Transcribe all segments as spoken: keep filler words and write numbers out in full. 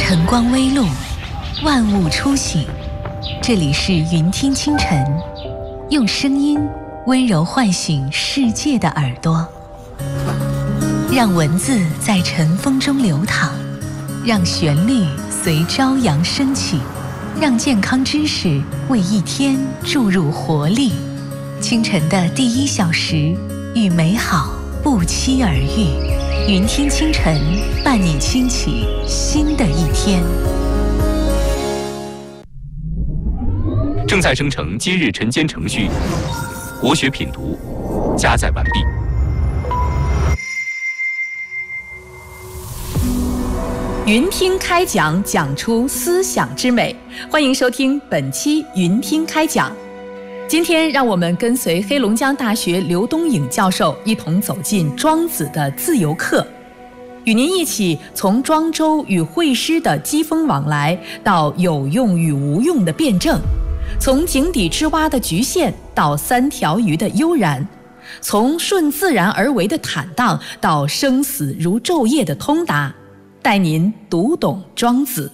晨光微露，万物初醒。这里是云听清晨，用声音温柔唤醒世界的耳朵，让文字在晨风中流淌，让旋律随朝阳升起，让健康知识为一天注入活力。清晨的第一小时，与美好不期而遇。云听清晨，伴你轻启新的一天。 正在生成今日晨间程序，国学品读加载完毕。 云听开讲，讲出思想之美。欢迎收听本期云听开讲。今天让我们跟随黑龙江大学刘东颖教授一同走进庄子的自由课，与您一起从庄周与惠施的机锋往来，到有用与无用的辩证，从井底之蛙的局限到三条鱼的悠然，从顺自然而为的坦荡到生死如昼夜的通达，带您读懂庄子。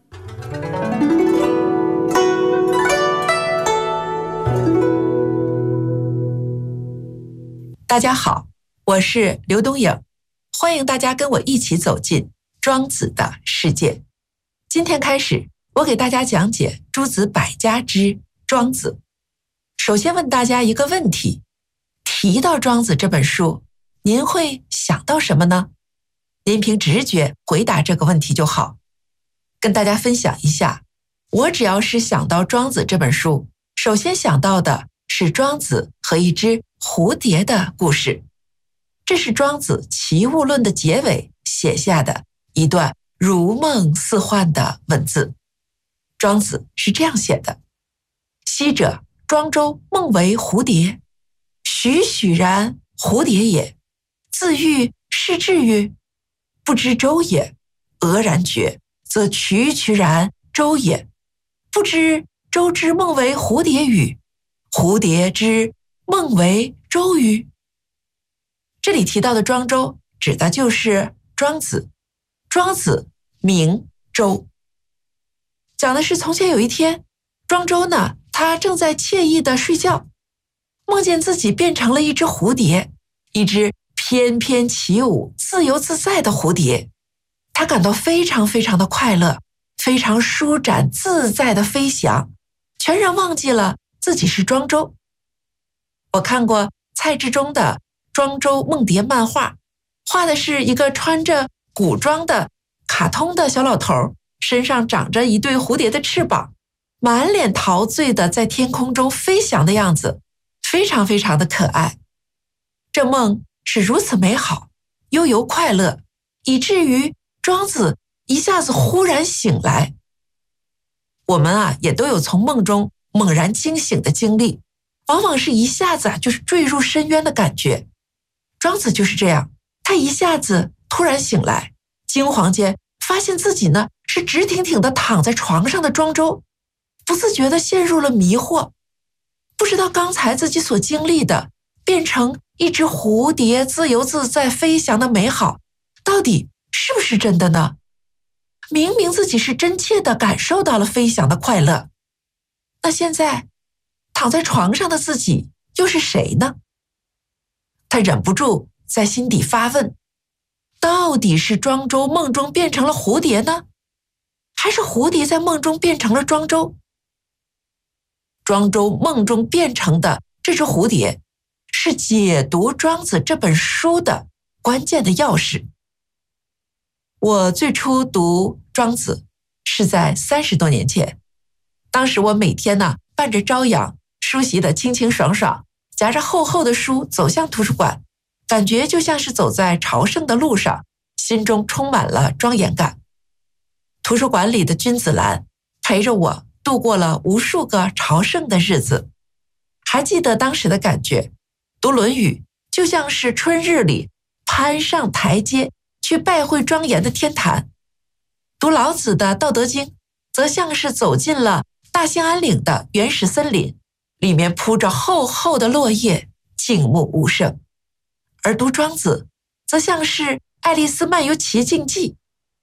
大家好，我是刘东颖，欢迎大家跟我一起走进庄子的世界。今天开始，我给大家讲解诸子百家之庄子。首先问大家一个问题，提到庄子这本书，您会想到什么呢？您凭直觉回答这个问题就好。跟大家分享一下，我只要是想到庄子这本书，首先想到的是庄子和一只蝴蝶的故事。这是庄子《齐物论》的结尾写下的一段如梦似幻的文字。庄子是这样写的：昔者庄周梦为蝴蝶，栩栩然蝴蝶也，自喻是至于，不知周也，俄然觉，则曲曲然周也，不知周之梦为蝴蝶与，蝴蝶之梦为周于。这里提到的庄周指的就是庄子，庄子名周，讲的是从前有一天，庄周呢，他正在惬意的睡觉，梦见自己变成了一只蝴蝶，一只翩翩起舞、自由自在的蝴蝶。他感到非常非常的快乐，非常舒展自在的飞翔，全然忘记了自己是庄周。我看过蔡志忠的庄周梦蝶漫画，画的是一个穿着古装的卡通的小老头，身上长着一对蝴蝶的翅膀，满脸陶醉的在天空中飞翔的样子，非常非常的可爱。这梦是如此美好，悠游快乐，以至于庄子一下子忽然醒来。我们啊，也都有从梦中猛然惊醒的经历，往往是一下子啊，就是坠入深渊的感觉。庄子就是这样，他一下子突然醒来，惊惶间发现自己呢是直挺挺地躺在床上的庄周，不自觉地陷入了迷惑，不知道刚才自己所经历的变成一只蝴蝶自由自在飞翔的美好，到底是不是真的呢？明明自己是真切地感受到了飞翔的快乐，那现在躺在床上的自己又是谁呢？他忍不住在心底发问，到底是庄周梦中变成了蝴蝶呢，还是蝴蝶在梦中变成了庄周？庄周梦中变成的这只蝴蝶，是解读庄子这本书的关键的钥匙。我最初读庄子是在三十多年前，当时我每天呢伴着朝阳，梳洗得清清爽爽，夹着厚厚的书走向图书馆，感觉就像是走在朝圣的路上，心中充满了庄严感。图书馆里的君子兰陪着我度过了无数个朝圣的日子。还记得当时的感觉，读《论语》就像是春日里攀上台阶去拜会庄严的天坛，读老子的《道德经》则像是走进了大兴安岭的原始森林，里面铺着厚厚的落叶，静穆无声。而读庄子则像是《爱丽丝漫游奇境记》，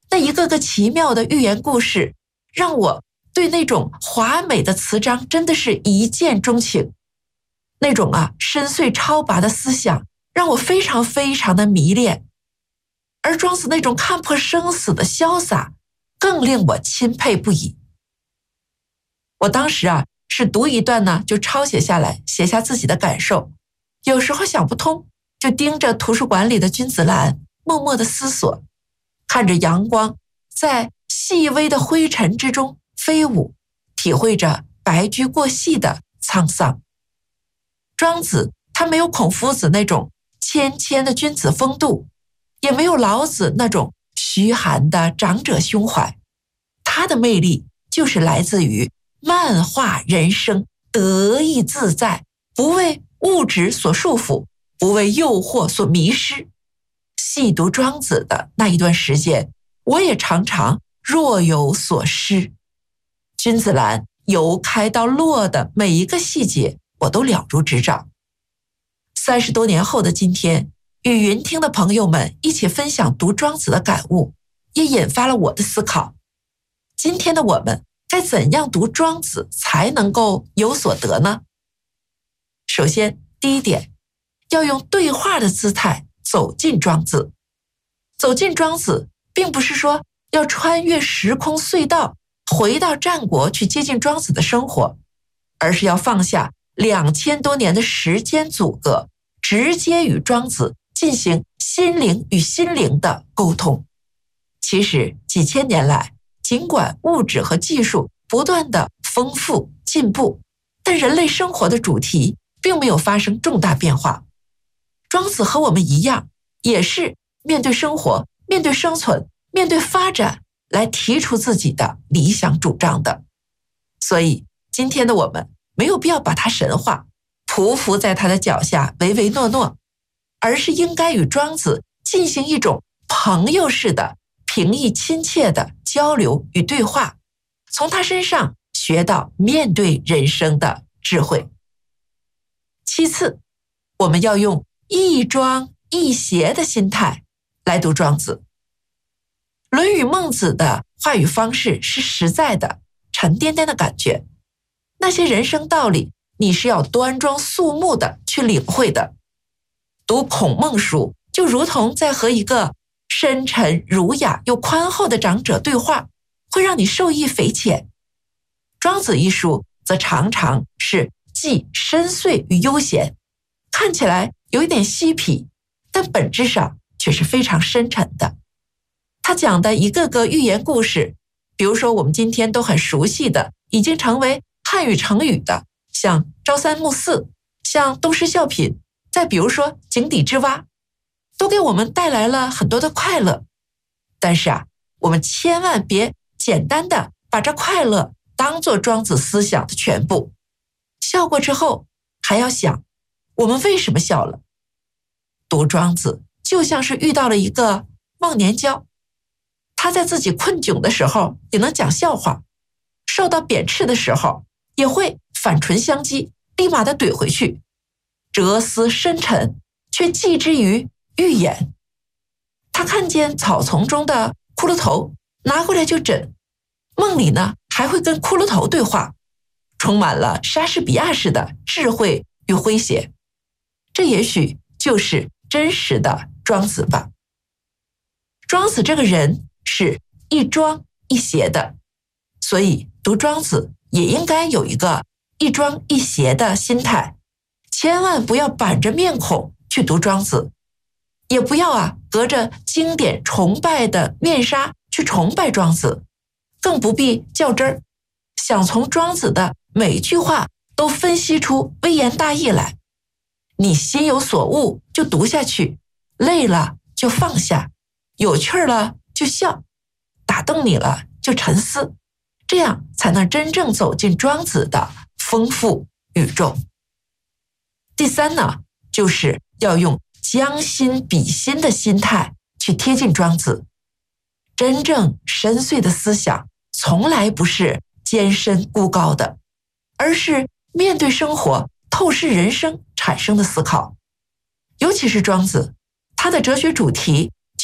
那一个个奇妙的寓言故事，让我对那种华美的词章真的是一见钟情。那种啊深邃超拔的思想，让我非常非常的迷恋。而庄子那种看破生死的潇洒，更令我钦佩不已。我当时啊是读一段呢，就抄写下来，写下自己的感受。有时候想不通，就盯着图书馆里的君子兰，默默地思索，看着阳光在细微的灰尘之中飞舞，体会着白驹过隙的沧桑。庄子他没有孔夫子那种谦谦的君子风度，也没有老子那种虚寒的长者胸怀，他的魅力就是来自于漫画人生，得意自在，不为物质所束缚，不为诱惑所迷失。细读庄子的那一段时间，我也常常若有所失。君子兰由开到落的每一个细节，我都了如指掌。三十多年后的今天，与云听的朋友们一起分享读庄子的感悟，也引发了我的思考。今天的我们该怎样读庄子才能够有所得呢？首先，第一点，要用对话的姿态走进庄子。走进庄子，并不是说要穿越时空隧道，回到战国去接近庄子的生活，而是要放下两千多年的时间阻隔，直接与庄子进行心灵与心灵的沟通。其实几千年来，尽管物质和技术不断的丰富进步，但人类生活的主题并没有发生重大变化。庄子和我们一样，也是面对生活、面对生存、面对发展来提出自己的理想主张的。所以今天的我们没有必要把他神化，匍匐在他的脚下唯唯诺诺，而是应该与庄子进行一种朋友式的平易亲切的交流与对话，从他身上学到面对人生的智慧。其次，我们要用亦庄亦谐的心态来读庄子。论语孟子的话语方式是实在的、沉甸甸的感觉，那些人生道理你是要端庄肃穆的去领会的。读孔孟书就如同在和一个深沉儒雅又宽厚的长者对话，会让你受益匪浅。庄子一书则常常是既深邃与悠闲，看起来有一点嬉皮，但本质上却是非常深沉的。他讲的一个个寓言故事，比如说我们今天都很熟悉的，已经成为汉语成语的，像朝三暮四，像东施效颦，再比如说井底之蛙，都给我们带来了很多的快乐。但是啊，我们千万别简单的把这快乐当作庄子思想的全部。笑过之后，还要想我们为什么笑了。读庄子就像是遇到了一个忘年交，他在自己困窘的时候也能讲笑话，受到贬斥的时候也会反唇相讥，立马的怼回去，哲思深沉，却寄之于寓言。他看见草丛中的骷髅头，拿过来就枕，梦里呢还会跟骷髅头对话，充满了莎士比亚式的智慧与诙谐。这也许就是真实的庄子吧。庄子这个人是一庄一谐的，所以读庄子也应该有一个一庄一谐的心态，千万不要板着面孔去读庄子，也不要啊隔着经典崇拜的面纱去崇拜庄子，更不必较真儿，想从庄子的每句话都分析出微言大义来。你心有所悟就读下去，累了就放下，有趣了就笑，打动你了就沉思，这样才能真正走进庄子的丰富宇宙。第三呢，就是要用将心比心的心态去贴近庄子。真正深邃的思想从来不是艰深孤高的，而是面对生活、透视人生产生的思考。尤其是庄子，他的哲学主题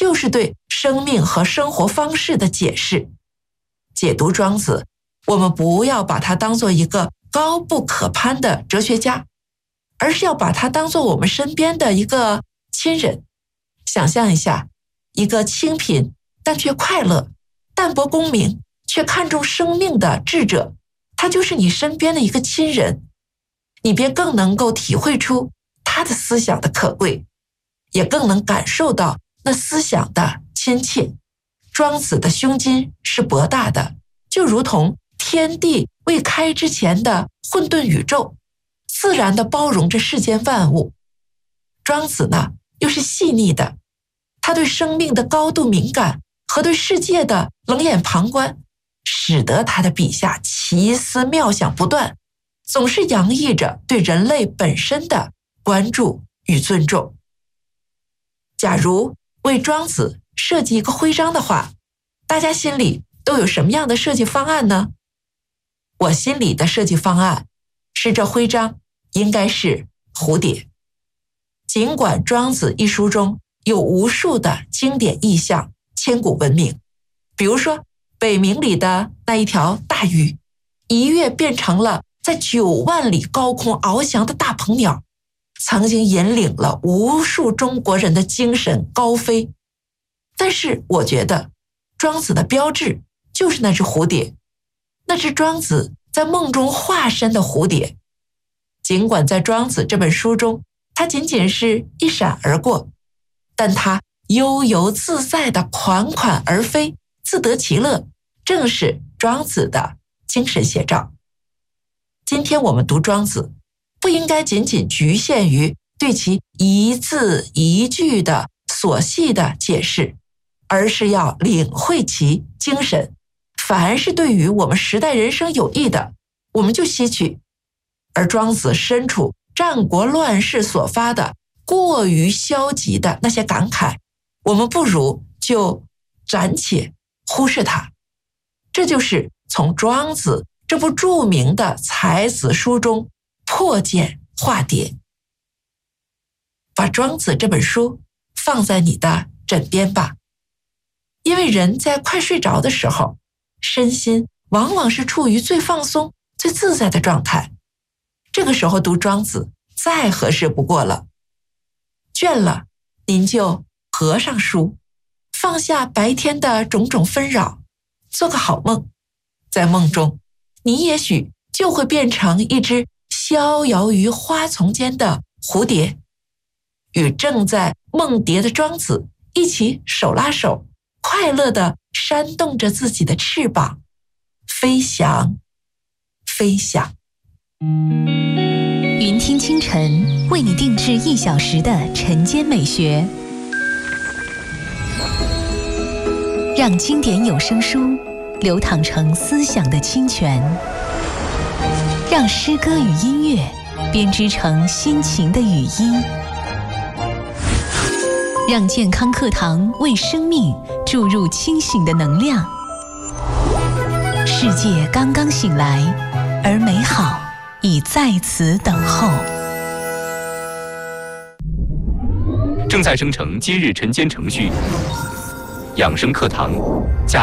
就是对生命和生活方式的解释。解读庄子，我们不要把他当作一个高不可攀的哲学家，而是要把他当作我们身边的一个亲人。想象一下，一个清贫但却快乐、淡泊功名却看重生命的智者，他就是你身边的一个亲人，你便更能够体会出他的思想的可贵，也更能感受到那思想的亲切。庄子的胸襟是博大的，就如同天地未开之前的混沌宇宙，自然地包容着世间万物。庄子呢，又是细腻的，他对生命的高度敏感和对世界的冷眼旁观，使得他的笔下奇思妙想不断，总是洋溢着对人类本身的关注与尊重。假如为庄子设计一个徽章的话，大家心里都有什么样的设计方案呢？我心里的设计方案是，这徽章应该是蝴蝶。尽管庄子一书中有无数的经典意象，千古闻名，比如说北冥里的那一条大鱼，一跃变成了在九万里高空翱翔的大鹏鸟，曾经引领了无数中国人的精神高飞。但是我觉得庄子的标志就是那只蝴蝶，那只庄子在梦中化身的蝴蝶。尽管在庄子这本书中，它仅仅是一闪而过，但它悠游自在的款款而飞，自得其乐，正是庄子的精神写照。今天我们读庄子，不应该仅仅局限于对其一字一句的琐细的解释，而是要领会其精神。凡是对于我们时代人生有益的，我们就吸取。而庄子身处战国乱世所发的过于消极的那些感慨，我们不如就暂且忽视它。这就是从庄子这部著名的才子书中破茧化蝶。把庄子这本书放在你的枕边吧，因为人在快睡着的时候，身心往往是处于最放松、最自在的状态。这个时候读庄子再合适不过了。倦了，您就合上书，放下白天的种种纷扰，做个好梦。在梦中，你也许就会变成一只逍遥于花丛间的蝴蝶，与正在梦蝶的庄子一起手拉手，快乐地扇动着自己的翅膀，飞翔，飞翔。 云听清晨为你定制一小时的晨间美学，让经典有声书流淌成思想的清泉，让诗歌与音乐编织成心情的语音，让健康课堂为生命注入清醒的能量。世界刚刚醒来，而美好已在此等候。 正在生成今日晨间程序，养生课堂加